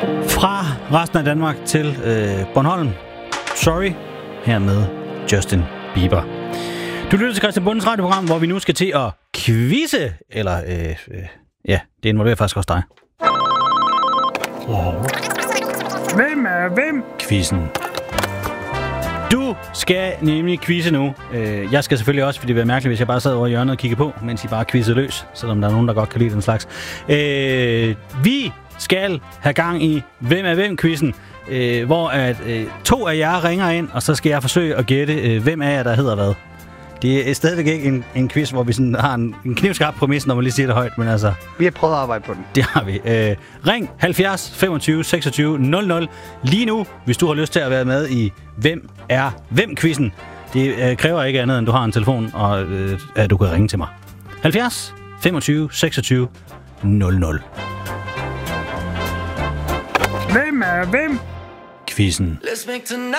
Fra resten af Danmark til Bornholm. Sorry, her med Justin Bieber. Du lytter til Christian Bundes radioprogram, hvor vi nu skal til at quizze, eller ja, det involverer faktisk også dig. Hvem er hvem? Quizzen. Du skal nemlig quizze nu. Jeg skal selvfølgelig også, fordi det ville være mærkeligt, hvis jeg bare sad over hjørnet og kiggede på, mens I bare quizzede løs, selvom der er nogen, der godt kan lide den slags. Vi skal have gang i Hvem er hvem-quizzen, hvor at 2 af jer ringer ind, og så skal jeg forsøge at gætte, hvem af jer, der hedder hvad. Det er stadigvæk ikke en quiz, hvor vi sådan har en knivskarp præmis, når man lige siger det højt, men altså... Vi har prøvet at arbejde på den. Det har vi. Ring 70 25 26 00 lige nu, hvis du har lyst til at være med i Hvem er hvem-quizzen. Det kræver ikke andet, end du har en telefon, og at du kan ringe til mig. 70 25 26 00. Hvem er hvem? Quizzen.